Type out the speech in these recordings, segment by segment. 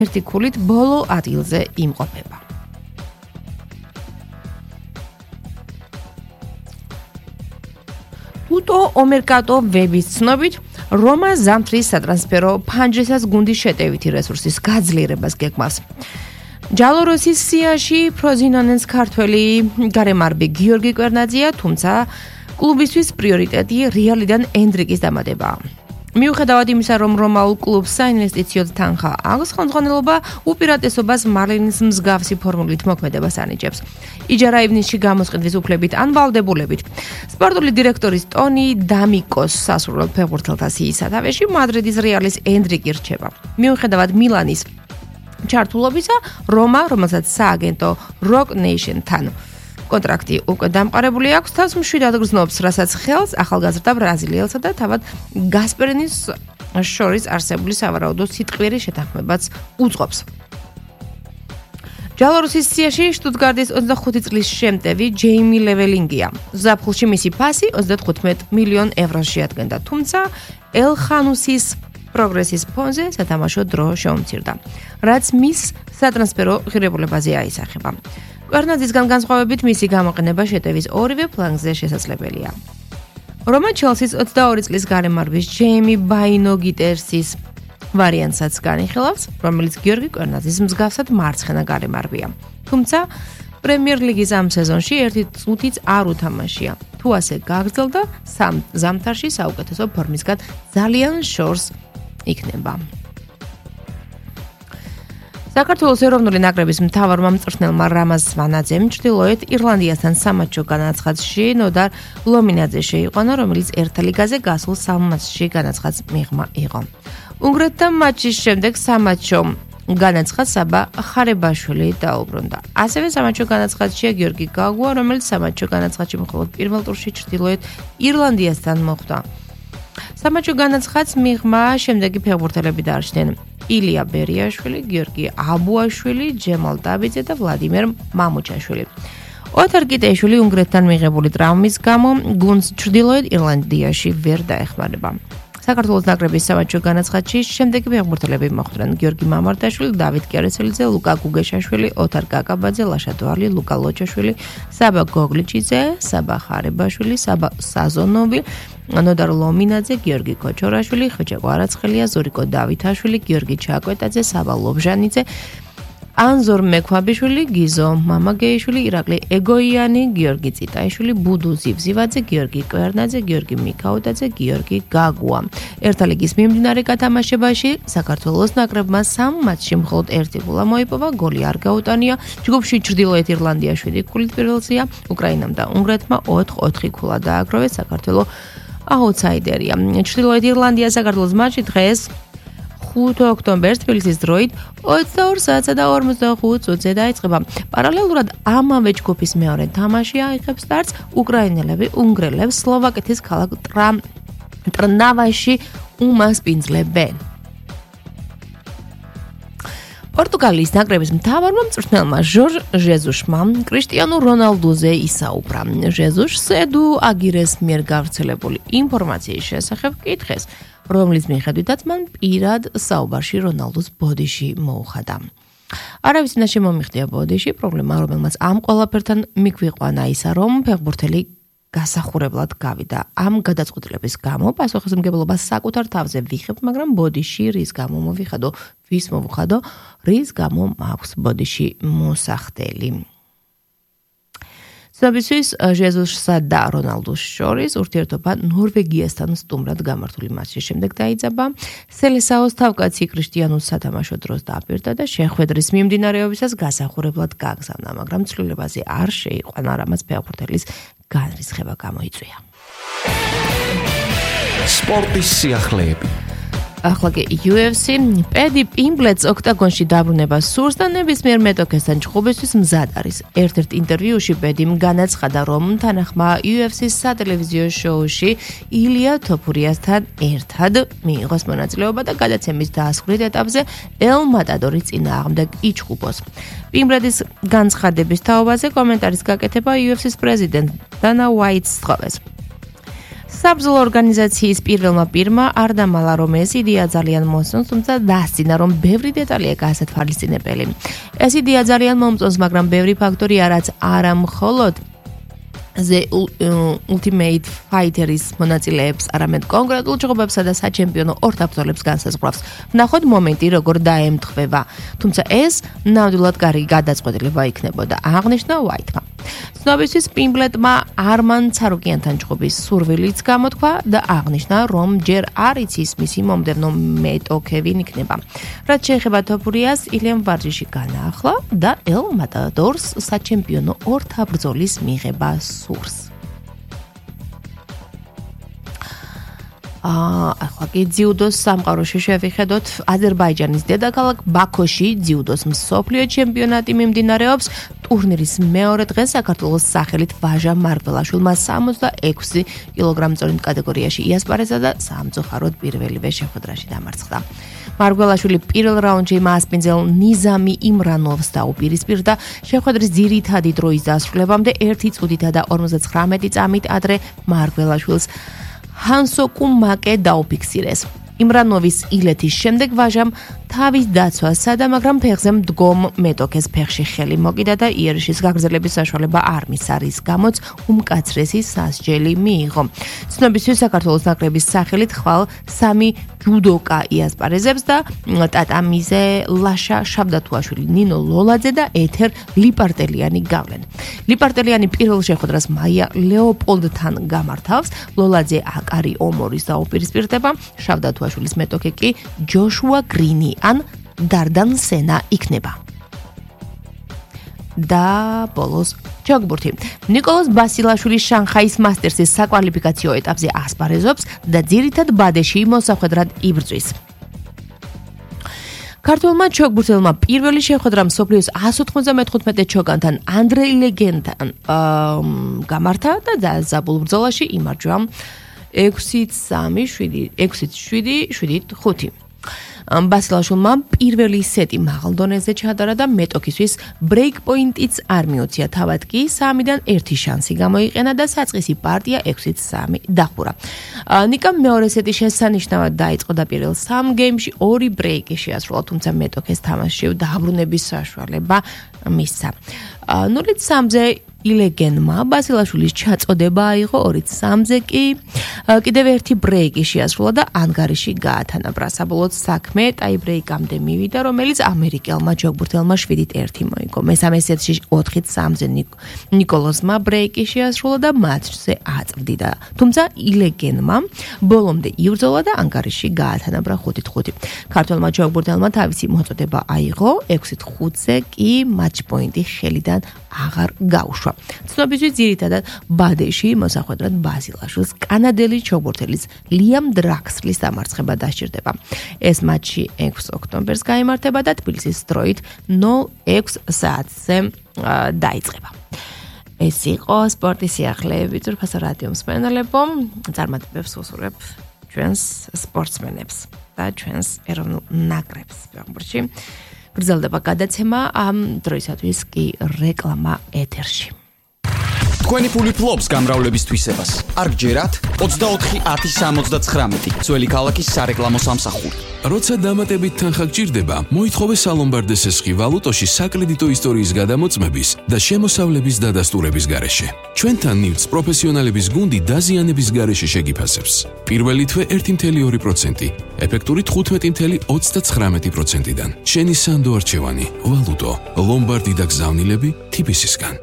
ერთი ქულით ბოლო ადგილზე იმყოფება. Tutto o mercato webis ცნობით რომა ზამთრის სატრანსფერო ფანჯრისას გუნდის შეტევითი რესურსის გაძლიერებას გეგმავს. ჯალოროსის სიაში ფროზინონენს ქართველი გარემარბი გიორგი კვერნაძეა, თუმცა კლუბისთვის პრიორიტეტი რეალიდან ენდრიკის დამატებაა. მიუხედავად იმისა, რომ რომაულ კლუბს საინვესტიციო თანხა აქვს, ხელმძღვანელობა უპირატესობას მარლინის მსგავსი ფორმულით მოქმედებას ანიჭებს. იჯარა ივნისში გამოსყიდვის უფლებით ან ვალდებულებით. სპორტული დირექტორის ტონი დამიკოს სასურველ ფეხბურთელთა სიის სათავეში მადრიდის რეალის ენდრიკი რჩება. მიუხედავად მილანის ჩართულობისა, რომა, რომელსაც სააგენტო Rock Nation-თან კონტრაქტი უკვე დამყარებული აქვს, თავს მშვიდად გრძნობს, რასაც ხელს ახალგაზრდა ბრაზილიელსა და თავად გასპერინის შორის არსებული სავარაუდო სიტყვიერი შეთანხმებაც უწყობს. ჯალოროსის სიაში შტუტგარტის 25 წლის შემტევი ჯეიმი ლეველინგია. ზაფხულში მისი ფასი 35 მილიონ ევროს შეადგენდა, თუმცა ელ-ხანუსის პროგრესის ფონზე სათამაშო დრო შეუმცირდა, რაც მის სატრანსფერო ღირებულებაზე აისახება. კვერნაძისგან განსხვავებით მისი გამოყენება შეტევის ორივე ფლანგზე შესაძლებელია. რომა ჩელსის 22 წლის გარემარბის ჯეიმი ბაინოგიტერსის ვარიანტსაც განიხილავს, რომელიც გიორგი კვერნაძის მსგავსად მარცხენა გარემარბია. თუმცა პრემიერ ლიგის ამ სეზონში ერთი წუთიც არ უთამაშია. თუ ასე გაგრძელდა, ზამთარში საუკეთესო ფორმისგან ძალიან შორს იქნება. საქართველოს ეროვნული ნაკრების მთავარმა მწვრთნელმა რამაზ ვანაძემ ჩრდილოეთ ირლანდიასთან სამატჩო განაცხადში ნოდარ ლომინაძე შეიყვანა, რომელიც ერთა ლიგაზე გასულ სამატჩში განაცხადს მიღმა იყო. უნგრეთთან მატჩის შემდეგ სამატჩო განაცხადს საბა ხარებაშვილი დაუბრუნდა. ასევე სამატჩო განაცხადშია გიორგი გაგუა, რომელიც სამატჩო განაცხადში მხოლოდ პირველ ტურში ჩრდილოეთ ირლანდიასთან მოხვდა. სამატჩო განაცხადს მიღმა შემდეგი ფეხბურთელები დარჩნენ: ილია ბერიაშვილი, გიორგი აბუაშვილი, ჯემალ დაბიძე და ვლადიმერ მამუჩაშვილი. ოთარ კიტეიშვილი უნგრეთთან მიღებული ტრავმის გამო გუნდს ჩრდილოეთ ირლანდიაში ვერ დაეხმარება. საქართველოს ნაკრების სამატჩო განაცხადში შემდეგი ფეხბურთელები მოხვდნენ: გიორგი მამარდაშვილი, დავით კერესელიძე, ლუკა გუგეშაშვილი, ოთარ კაკაბაძე, ლაშა დვალი, ლუკა ლოჩაშვილი, საბა გოგლიჩიძე, საბა ხარებაშვილი, საბა საზონოვი, ნოდარ ლომინაძე, გიორგი კოჩორაშვილი, ხოჭა კვარაცხელია, ზურიკო დავითაშვილი, გიორგი ჩაკვეტაძე, საბა ლობჟანიძე, ანზორ მექვაბიშვილი, გიზო მამაგეიშვილი, ირაკლი ეგოიანი, გიორგი წიტაიშვილი, ბუდუ ზივზივაძე, გიორგი კვერნაძე, გიორგი მიქაუტაძე, გიორგი გაგუა. ერთა ლიგის მიმდინარე გათამაშებაში საქართველოს ნაკრებმა სამ მატჩში მხოლოდ ერთი გოლა მოიპოვა, გოლი არ გაუტანია. ჯგუფში ჩრდილოეთ ირლანდია 7 ქულით პირველია, უკრაინამ და უნგრეთმა 4 ქულა დააგროვეს. საქართველო აუთსაიდერია. ჩრდილოეთ ირლანდია საქართველოს მატჩი დღეს 5 ოქტომბერს თბილისის დროით 22 საათსა და 45 წუთზე დაიწყება. პარალელურად ამავე ჯგუფის მეორე თამაში აიღებს სტარტს უკრაინელები უნგრელებს სლოვაკეთის ქალაქ ტრნავაში უმასპინძლებენ. პორტუგალიის ნაკრების მთავარმა მწვრთნელმა ჟორჟ ჟეზუშმა კრისტიანო რონალდუზე ისაუბრა. ჟეზუშს ედუ აგირეს მიერ გავრცელებული ინფორმაციის შესახებ კითხეს, რომლის მიხედვითაც მან პირად საუბარში რონალდუს ბოდიში მოუხადა. არავის წინაშე მომიხდია ბოდიში, პრობლემა, რომელმაც ამ ყველაფერთან მიგვიყვანა ისა, რომ ფეხბურთელი გასახურებლად გავიდა. ამ გადაწყვეტილების გამო პასუხისმგებლობას საკუთარ თავზე ვიხებ, მაგრამ ბოდიში რის გამო მოვიხადო, ვის მოვუხადო, რის გამო მაქვს ბოდიში მოსახდელი. ცნობისთვის ჟეზუსსა და რონალდუს შორის ურთიერთობა ნორვეგიასთან სტუმრად გამართული მატჩის შემდეგ დაიძაბა. სელესაოს თავკაცი კრისტიანუს სათამაშო დროს დააპირდა და შეხვედრის მიმდინარეობისას გასახურებლად გაგზავნა, მაგრამ ცვლილებაზე არ შეიყვანა, რამაც ფეხბურთელის განრისხება გამოიწვია. სპორტის სიახლეები. ახლა კი UFC პედი პიმბლეტს ოქტაგონში დაბრუნებას სურს და ნებისმიერ მეტოქესთან ჭხუბისთვის მზად არის. ერთ-ერთ ინტერვიუში პედიმ განაცხადა, რომ თანახმა UFC-ს სატელევიზიო შოუში ილია თოფურიასთან ერთად მიიღოს მონაწილეობა და გადაცემის დასრულით ეტაპზე ელ მატადორის წინააღმდეგ იჭხუბოს. პიმბლეტის განცხადების თაობაზე კომენტარის გაკეთება UFC-ს პრეზიდენტ დანა უაიტს სთხოვეს. საბრძოლო ორგანიზაციის პირველმა პირმა არ დამალა, რომ ეს იდეა ძალიან მოსწონს, თუმცა დასცინა, რომ ბევრი დეტალია გასათვალისწინებელი. ეს იდეა ძალიან მომწონს, მაგრამ ბევრი ფაქტორია, რაც არა მხოლოდ The Ultimate Fighter-ის მონაწილეებს, არამედ კონკრეტულ ჯგუფებსა და საჩემპიონო ორთაბრძოლებს განსაზღვრავს. ვნახოთ მომენტი, როგორ დაემთხვევა. თუმცა ეს ნამდვილად კარგი გადაწყვეტილება იქნებოდა, აღნიშნა White-მა. ცნობისთვის პიმბლეტმა არმან ცარუკიანთან ჯგუფის სურვილიც გამოთქვა და აღნიშნა, რომ ჯერ არ იცის მისი მომდევნო მეტოქე ვინ იქნება. რაც შეეხება თოფურიას, ილიამ ვარჯიში განაახლა და ელ მატადორს საჩემპიონო ორთაბრძოლის მიღება სურს. ახლა კი ძიუდოს სამყაროში შევიხედოთ. აზერბაიჯანის დედაქალაქ ბაქოში ძიუდოს მსოფლიო ჩემპიონატი მიმდინარეობს. ტურნირის მეორე დღეს საქართველოს სახელით ვაჟა მარგველაშვილმა 66 კილოგრამწორით კატეგორიაში იასპარეზა და სამწუხაროდ პირველივე შეხვედრაში დამარცხდა. მარგველაშვილი პირველ რაუნდში მასპინძელ ნიზამი იმრანოვს დაუპირისპირდა. შეხვედრის ძირითადი დროის დასრულებამდე 1 წუთითა და 59 წამით ადრე მარგველაშვილს ჰანსოკუ მაკე დაუფიქსირეს. იმრანოვის ილეთის შემდეგ ვაჟამ თავის დაცვა სცადა, მაგრამ ფეხზე მდგომ მეტოქეს ფეხში ხელი მოკიდა და იერიშის გაგრძელების საშუალება არ მისცა, რის გამოც უმკაცრესი სასჯელი მიიღო. ცნობისთვის საქართველოს ნაკრების სახელით ხვალ 3 ჯუდოკა იასპარეზებს და ტატამიზე ლაშა შაბდათუაშვილი, ნინო ლოლაძე და ეთერ ლიპარტელიანი გავლენ. ლიპარტელიანი პირველ შეხვედრას მაია ლეოპოლდთან გამართავს, ლოლაძე აკარი ომორის დაუპირისპირდება, შაბდათუაშვილის მეტოქე კი ჯოშუა გრინი ან დარდან სენა იქნება. და ბოლოს ჩოგბურთი. ნიკოლოზ ბასილაშვილი შანხაის მასტერსის საკვალიფიკაციო ეტაპზე ასპარეზობს და ძირითად ბადეში მოსახვედრად იბრძვის. ქართველმა ჩოგბურთელმა პირველი შეხვედრა მსოფლიოს 195 ჩოგანთან ანდრე ლეგენთან გამართა და დაზაბულ ბრძოლაში იმარჯვა 6-3-7-5. ბასილაშვილმა პირველი სეტი მაღალ დონეზე ჩაატარა და მეტოქისთვის ბრეიკ პოინტიც არ მიუწია, თავად კი 3-დან 1 შანსი გამოიყენა და საწყისი პარტია 6-3 დახურა. ნიკამ მეორე სეტი შესანიშნავად დაიწყო და პირველ 3 გეიმში 2 ბრეიკი შეასრულა, თუმცა მეტოქეს თამაშში დაბრუნების საშუალება მისცა. 0-3-ზე ილეგენმა ბასილაშვილის ჩაწოდება აიღო, 2-3-ზე კი კიდევ ერთი ბრეიკი შეასრულა და ანგარიში გაათანაბრა. საბოლოოდ საქმე ტაიბრეიკამდე მივიდა, რომელიც ამერიკელმა ჯოგბურთელმა 7-1 მოიგო. მესამე სეტში 4-3-ზე ნიკოლოზმა ბრეიკი შეასრულა და მატჩზე აწვდიდა. თუმცა ილეგენმა ბოლომდე იბრძოლა და ანგარიში გაათანაბრა 5-5. ქართველმა ჯოგბურთელმა თავისი მოწოდება აიღო, 6-5-ზე კი მატჩ პოინტი ხელიდან აღარ გაუშვა. ცნობისთვის ძირითადად ბადეში მოსახვედრად ბასილაშვილს კანადელი ჩოგბურთელის লিამ დრაქსლის დამარცხება დასჭირდება. ეს მატჩი 6 ოქტომბერს გაიმართება და თბილისის დროით 06 საათზე დაიწყება. ეს იყო სპორტის სიახლეები. ძვირფასო რადიო მსმენელებო, წარმატებებს ვუსურვებ ჩვენს სპორტსმენებს და ჩვენს ეროვნულ ნაკრებს ფეხბურთში. გრძელდება გადაცემა, ამ დროისათვის კი რეკლამა ეთერში. თქვენი ფული ფლობს გამრავლების თვისებას. არ გჯერათ 24-10-79 ძველი ქალაქის სარეკლამო სამსახური. როცა დამატებით თანხა გჭირდება, მოითხოვე სალომბარდესის ვალუტოში საკრედიტო ისტორიის გადამოწმების და შემოსავლების დადასტურების გარეშე. ჩვენთან ნივთს პროფესიონალების გუნდი დაზიანების გარეშე შეგიფასებს. პირველი თვე 1.2%, ეფექტური 15.39%-დან. შენი სანდო არჩევანი, ვალუტო, ლომბარდი და გზავნილები TBC-სგან.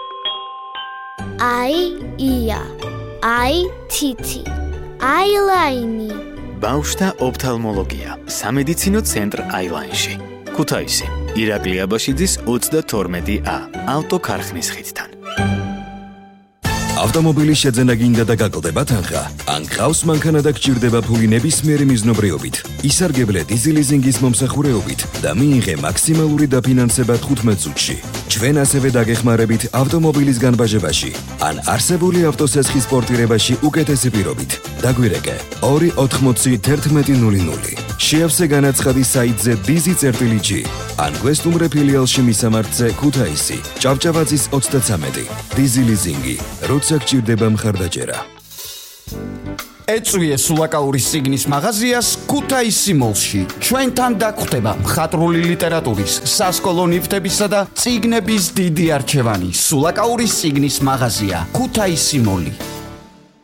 ია, თითი, აილაინი. ბავშვთა ოფთალმოლოგია, სამედიცინო ცენტრ აილაინში. ქუთაისი, ირაკლი აბაშიძის 32A, ავტოქარხნის ხიდთან. ავტომობილის შეძენა გინდა და გაკლდება თანხა? ან გყავს მანქანა და გჭირდება ფული ნებისმიერი მიზნობრიობით, ისარგებლე დიზელიზინგის მომსახურეობით და მიიღე მაქსიმალური დაფინანსება 15 წუთში. ჩვენ ასევე დაგეხმარებით ავტომობილის განბაჟებაში ან არსებული ავტოსესხის პორტირებაში უკეთესი პირობით. დაგვირეკე 280-1100. შეავსე განაცხადი საიტზე dizi.g ან გვესტუმრე ფილიალში მისამართზე ქუთაისი, ჭავჭავაძის 33. დიზელიზინგი, როცა გჭირდება მხარდაჭერა. ეწვიე სულაკაურის წიგნის მაღაზიას ქუთაისი მოლში. ჩვენთან დაგხვდება მხატვრული ლიტერატურის, სასკოლო ნივთებისა და წიგნების დიდი არჩევანი. სულაკაურის წიგნის მაღაზია ქუთაისი მოლი.